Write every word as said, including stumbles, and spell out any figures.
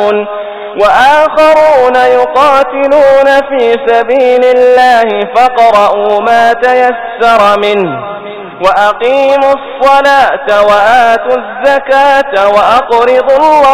وآخرون يقاتلون في سبيل الله فاقرؤوا ما تيسر منه وأقيموا الصلاة وآتوا الزكاة وأقرضوا الله